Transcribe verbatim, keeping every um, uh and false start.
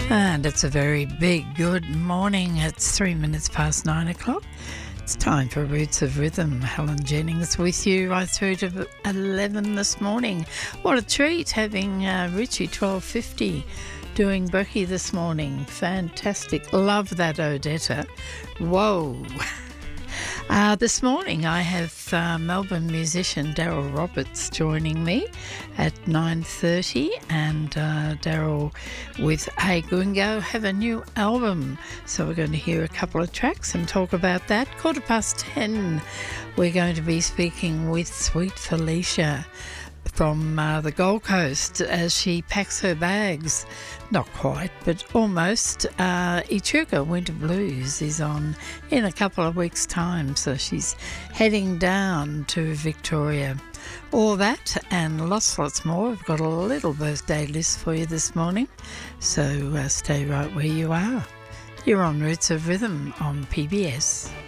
And it's a very big good morning. It's three minutes past nine o'clock. It's time for Roots of Rhythm. Helen Jennings with you right through to eleven this morning. What a treat having uh, Richie twelve fifty doing Brekkie this morning. Fantastic. Love that Odetta. Whoa. Uh, this morning I have uh, Melbourne musician Daryl Roberts joining me at nine thirty, and uh, Daryl with Hey Gungo have a new album, so we're going to hear a couple of tracks and talk about that. Quarter past ten we're going to be speaking with Sweet Felicia from uh, the Gold Coast as she packs her bags. Not quite, but almost. Uh, Echuca Winter Blues is on in a couple of weeks' time, so she's heading down to Victoria. All that and lots, lots more. We've got a little birthday list for you this morning, so uh, stay right where you are. You're on Roots of Rhythm on P B S.